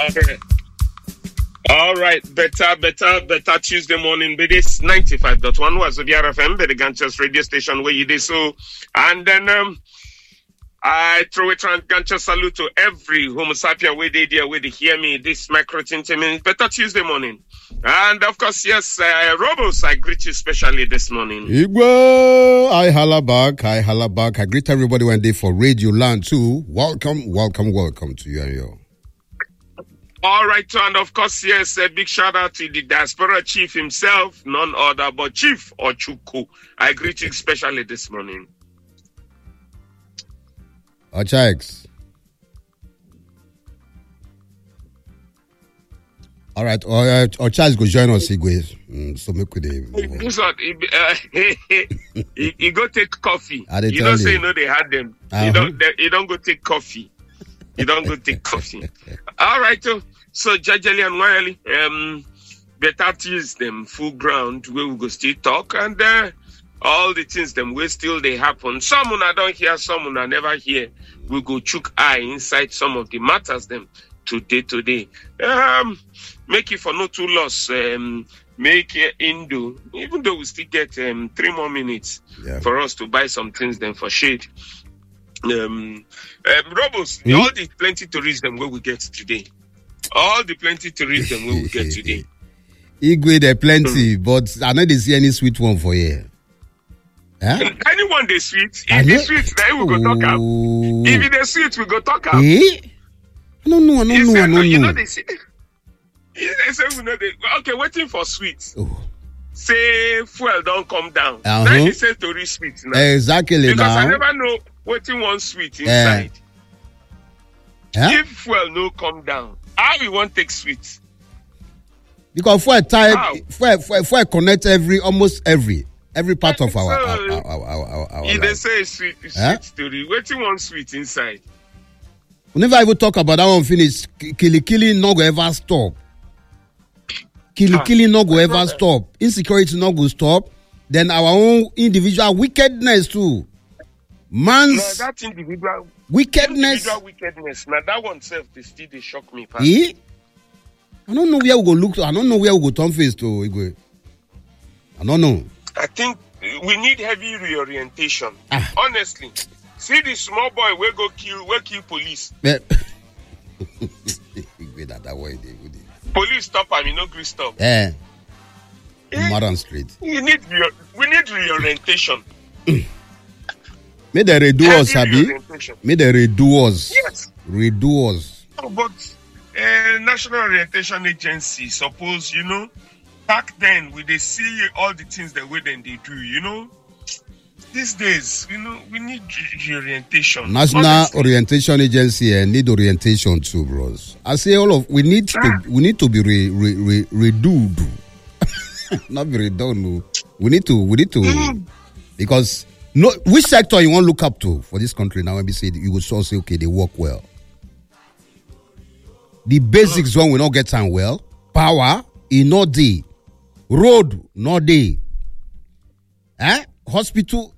All right, better Tuesday morning. But this 95.1 was the RFM, the Ganches radio station where you did so. And then I throw a Ganches salute to every Homo sapien where they hear me this micro tintamin. Better Tuesday morning. And of course, yes, Robos, I greet you especially this morning. Igwe, I holla back. I greet everybody one day for Radio Land too. Welcome to you and your. All right, and of course, yes, a big shout out to the diaspora chief himself, none other but Chief Ochuku. I greet you especially this morning. Ochax. All right, Ochax go join us, Igwe. So make he go take coffee. You don't say no, they had them. You don't go take coffee. You don't go take coffee. All right, so judgely and royally, better tease them full ground where we go still talk and all the things them where still they happen. Some I don't hear, some I never hear. We go chook eye inside some of the matters them today. Make it for no too loss. Make Indo, even though we still get 3 more minutes for us to buy some things then for shade. Robos, all the plenty tourism where we get today. All the plenty tourism where we get today. Igwe, there plenty, but I know they see any sweet one for you. Huh? Anyone they sweet, if the sweet, then we go talk up. If the sweet, we go talk up. No. You know they say. They say we know they. Okay, waiting for sweet. Say fuel don't come down. Then they say tourist sweet now. Exactly. Because now. I never know waiting one sweet inside. If fuel no come down, how we want take sweet? Because fuel connect almost every part of our if they say sweet story, waiting one sweet inside. Whenever I will talk about that one finish, killing no go ever stop. Killing no go ever stop. Insecurity no go stop. Then our own individual wickedness too. Man's that individual wickedness. Now that one self, they shock me. I don't know where we go look to. I don't know where we go turn face to. Igwe. I don't know. I think we need heavy reorientation. Honestly, see the small boy we go kill police. Police stop him, no gree stop. Modern Street. We need reorientation. May they redo us, Sabi. May they redo us. Yes. Redo us. Oh, but National Orientation Agency, suppose, back then, we they see all the things the way then they do, These days, we need reorientation. National Orientation Agency need orientation too, bros. I say we need to be redo. Not be redone. We need to because which sector you want to look up to for this country now? When we say you will say okay, they work well. The basics one will not get on well. Power in no day, road no day. Hospital